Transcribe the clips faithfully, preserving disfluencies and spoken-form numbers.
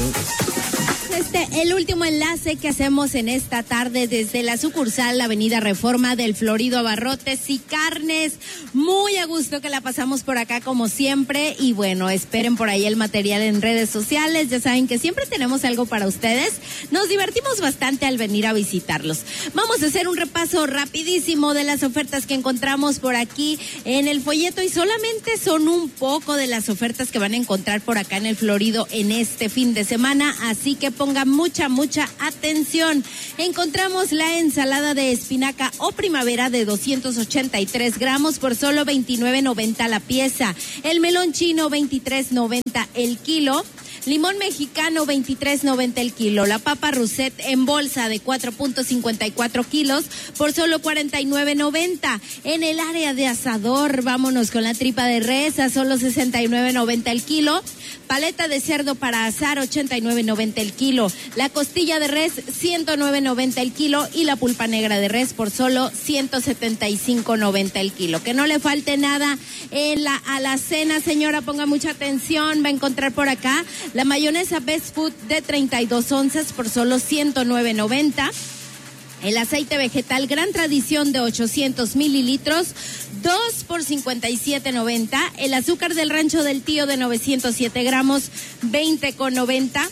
Este, el último enlace que hacemos en esta tarde desde la sucursal la Avenida Reforma del Florido Abarrotes y Carnes. Muy a gusto que la pasamos por acá como siempre y bueno, esperen por ahí el material en redes sociales. Ya saben que siempre tenemos algo para ustedes. Nos divertimos bastante al venir a visitarlos. Vamos a hacer un repaso rapidísimo de las ofertas que encontramos por aquí en el folleto y solamente son un poco de las ofertas que van a encontrar por acá en el Florido en este fin de semana, así que ponga mucha, mucha atención. Encontramos la ensalada de espinaca o primavera de doscientos ochenta y tres gramos por solo veintinueve noventa la pieza. El melón chino veintitrés noventa el kilo. Limón mexicano veintitrés noventa el kilo. La papa Rousset en bolsa de cuatro punto cincuenta y cuatro kilos por solo cuarenta y nueve noventa. En el área de asador, vámonos con la tripa de res a solo sesenta y nueve noventa el kilo. Paleta de cerdo para asar ochenta y nueve noventa el kilo. La costilla de res ciento nueve noventa el kilo y la pulpa negra de res por solo ciento setenta y cinco noventa el kilo. Que no le falte nada en la alacena, señora, ponga mucha atención. Va a encontrar por acá la mayonesa Best Food de treinta y dos onzas por solo ciento nueve noventa. El aceite vegetal Gran Tradición de ochocientos mililitros, dos por cincuenta y siete noventa. El azúcar del Rancho del Tío de novecientos siete gramos, veinte con noventa.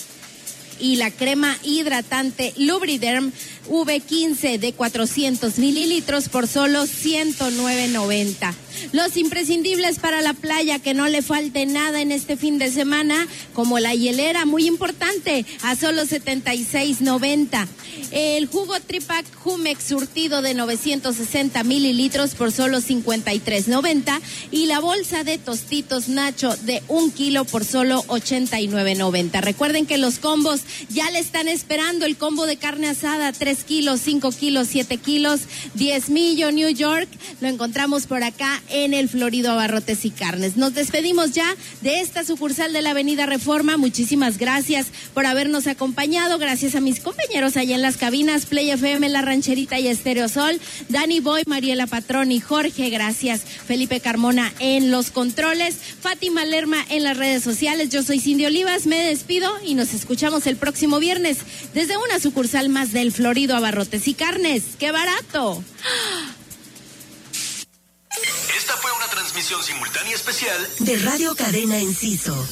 Y la crema hidratante Lubriderm V quince de cuatrocientos mililitros por solo ciento nueve noventa. Los imprescindibles para la playa, que no le falte nada en este fin de semana, como la hielera, muy importante, a solo setenta y seis noventa. El jugo Tripac Jumex surtido de novecientos sesenta mililitros por solo cincuenta y tres noventa. Y la bolsa de tostitos Nacho de un kilo por solo ochenta y nueve noventa. Recuerden que los combos ya le están esperando. El combo de carne asada, tres kilos, cinco kilos, siete kilos, diez millo New York. Lo encontramos por acá en el Florido Abarrotes y Carnes. Nos despedimos ya de esta sucursal de la Avenida Reforma. Muchísimas gracias por habernos acompañado. Gracias a mis compañeros allá en las cabinas, Play F M, La Rancherita y Estéreo Sol, Dani Boy, Mariela Patrón y Jorge. Gracias, Felipe Carmona en los controles, Fátima Lerma en las redes sociales. Yo soy Cindy Olivas, me despido y nos escuchamos el próximo viernes desde una sucursal más del Florido Abarrotes y Carnes. ¡Qué barato! Esta fue una transmisión simultánea especial de Radio Cadena Enciso.